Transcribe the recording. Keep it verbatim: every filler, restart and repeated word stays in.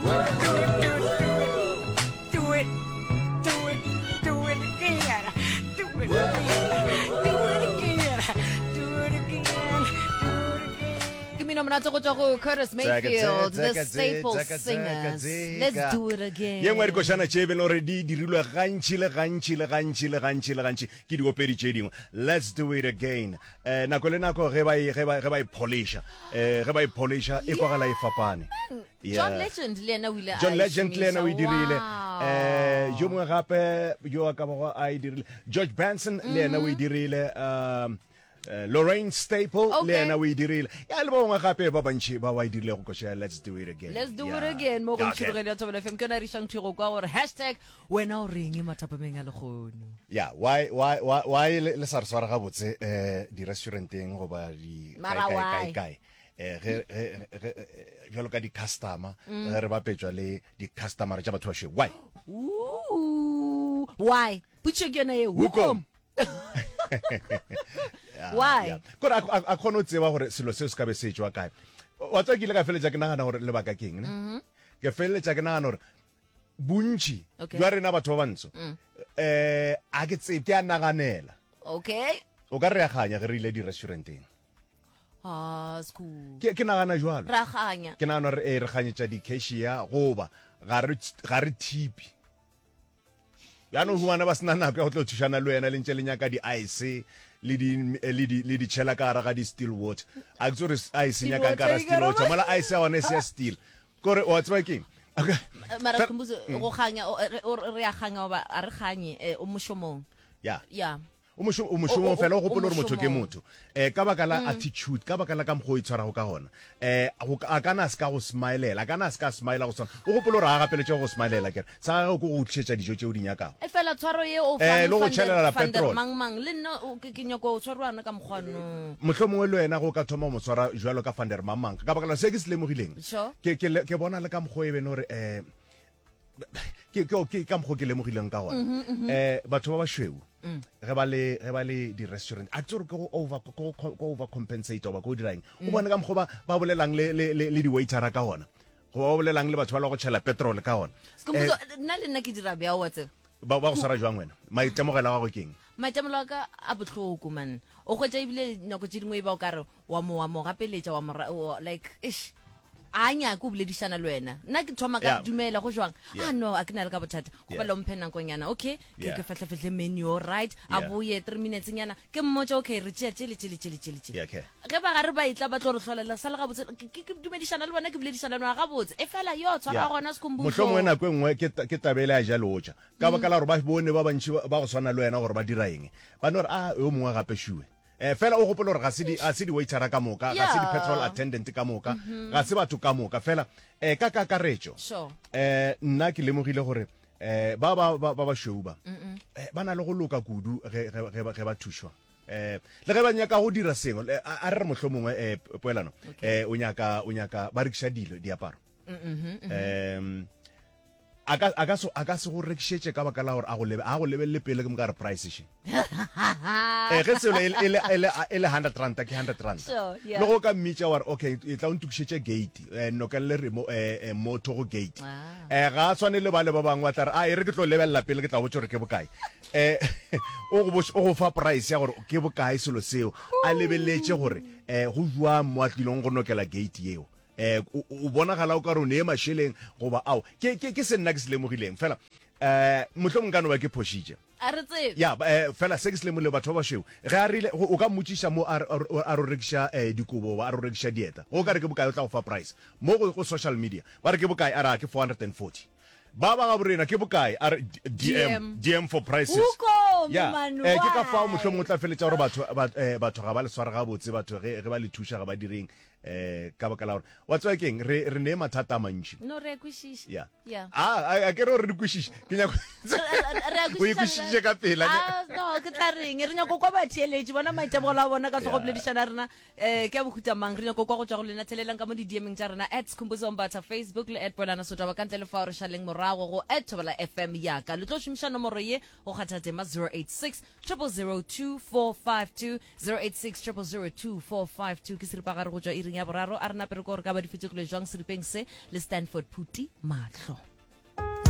Do it, do it, do it again. Do it again. Do it again. Do it again. Do it again. Give me no mnato go tswa go Curtis Mayfield, the Zaka, staple zaka, zaka, singers. zaka. Let's do it again. ye ngwe di koshana tshebe le re di dirilwe gantshi le gantshi le gantshi le gantshi le gantshi ke di opedi tše dingwe. Let's do it again. eh nako le nako ge ba ge ba ge ba polisha eh ge ba polisha e kwagala e fapane. John Legend le ena o ile a John Legend le ena o e dirile. Wow. eh yo mongwe gape yo a ka boga a e dirile. George Benson le ena o e dirile. um Uh, Lorraine Staple Okay. le ena o e dirile. Ya le bongwe gape ba bantši ba wa e dirile go koša Let's do it again. Let's do Yeah. it again. Mo go Yeah, okay. tshirogela ya Thobela F M ke na ri shang thiro kwa gore hashtag wena o reng e mathapameng a legone. Yeah, why why why why le le sa re swara ga botse eh di restauranteng go ba di Mara kai why? kai kai eh ge ge ge jalo ka di customer ge re ba petswa le di customer tša batho ba she why Ooh. Why? Putše ke yona e Hukom. Why? kore a khona o tseba gore selo se se ka be se tswa kae wa tsa ke ile ka feletsa ke nagana gore lebaka keng ne ke feletsa ke nagana gore bontši Okay. jwa rena batho ba bantsho eh a ke tse ke a naganela Okay. o ka re ya ganya ge re ile di restauranteng Ah, it's cool. ke ke nagana jwalo Ra ganya. ke nagana re e re ganyetsa di cashier goba ga re ga re tipi ya no huana ba sna nako ya go tlo thushana le wena le ntse le nyaka di ice le di le di le di chela ka ra ga di still water a ke tsore ice nyaka ka ra still water mala ice ya one se still kore o tswa ke okay Mara kumbuzo go ganya o re- o re ya ganya ba a re ganye eh, o moshomong. ya Yeah. o mosho o mosho O- o- mo fela o- go gopola o re motho ke moshomong. motho eh ka baka la attitude ka baka la ka mo go itshwara go ka gona eh go ka- a kana ska go smilela kana ska smile go tsona o gopola re a gapeletse go smilela kere sa go go tshetse dijo tse o di nyakang E fela tshwaro ye o Eh, fang- le go fang- tšhelela la fang- petrol. mang mang le nna o ke ke nyako o tshwarwana ka mogwano. motlho mongwe le wena go ka thoma mo tshwara jwalo ka fander mamang ka baka la se ke se lemogileng Sure. ke ke le- ke bona le ka mgo e bene gore eh ke ke ke ka mgo ke lemogileng ka gona eh batho ba ba shweu ge ba le ge ba le di restaurant a tsore ke go over go go over compensate ba go dirang o bona ka mgo ba ba bolelang le le le le di waiter ka gona go ba bolelang le batho ba la go tshela petrol ka gona Skumbuzo nna le nna ke dira bja wa tse. ba ba go swara jwang wena maitemogela wa go keng Maitemogelo a ka a botlhoko man. O go tsa ibile nako tse dingwe e ba o kare wa mo wa mo gapeletša wa mo ra- wa- like ish. Anya go boledišana le wena. Nna ke thoma Yeah. ka dumela go jwang. Yeah. Ah no, a ke na le ka bothata. Go Yeah. ba lo mphe nakonyana. Okay. Ke Yeah. ke fatla fatle menu all right. A Yeah. boye three minutes nyana. Ke mmotsa okay re tšea tšele tšele tšele tšele tšele. Yeah, okay. Ge ba gare ba itla ba tlo re hlolela sala ga botse ke ke dumedišana le bona ke boledišana le bona ga botse. E fela yo tshwara gona sekhumbuzo. motlho mongwe nako e nngwe ke ta- ke tabele a jalo oja ka baka la gore ba bone ba bantši ba ba go tshwana le wena gore ba dira eng ba no re a yo mongwe gape šiwe eh fela o gopola gore ga se di a se di waitera ka moka ga se di Yeah. petrol attendant ka moka ga se batho ka moka fela eh ka kakaretso Sure. eh nna ke lemogile gore eh ba ba ba ba ba shweu ba eh ba na le go loka kudu ge ge ge ba- ge ba thushwa eh le ge ba nyaka go dira sengwe le- a a re re motlho mongwe eh poelano eh o nyaka o nyaka ba rekisha dilo diaparo um a ka a ka so a ka se go rekishetse ka baka la gore a go lebe a go lebelle pele ke mo ka re price she eh ge se le ele ele ele one hundred rand ke one hundred rand Sure, yeah. le go ka mmitša wa re okay e tla o ntukisetse gate eh no ka le re mo eh eh, moto go gate Ah. eh ga tshwane le ba le ba bangwe wa tla re a e re ke tlo lebella pele ke tla botsa gore ke bokae eh o go botsa- o go fa price ya gore ke bokae selo seo a lebeletse gore eh go jwa mo atlilong go nokela gate yeo eh o o bonagala o ka re o ne masheleng goba ao ke ke ke se nna ke se lemogileng fela eh motlho mongano ba ke phoshitše A re tsebe. ya ba, eh, fela se ke se lemole batho ba ba shweu ge a rile go- o ka mmotsiša mo a re- a re- a ro rekisa eh dikobo ba a ro rekisa dieta go ka re ke bokae o tla go fa price mo go go social media ba re ke bokae a ra ke four hundred forty ba ba ga borena ke bokae a re D M D M for prices Hukom, ya man, eh ke ka fa why? motlho mongwe tla feletsa gore batho ba- eh, batho ga ba le swara ga botse batho ge ge ba le thusha ga ba direng eh ka baka la gore wa tswa keng re re ne mathata a mantši No re kwishishi. ya Yeah. a a ke re re kwishish ke nyako o ikwishishe ka pela Ah no ke tla reng re nyako kwa ba theeletše bona maitemogelo a bona ka tlogo Yeah. boledišana rena eh ke a bohuta mang re nyako kwa go tswa go lena thelelang ka mo di D M-eng tša rena at Skhumbuzo Mbatha Facebook le at Bolana Sotha ba ka ntle le fa re shaleng morago go at Thobela F M ya ka le tlo šomiša nomoro ye go kgatha tema zero eight six zero zero zero two four five two zero eight six zero zero zero two four five two ke seripa gare go tswa iri ya boraro a rena pereko gore ka ba di fetse go le jwang seripeng se le Stanford Phuti Mahlo.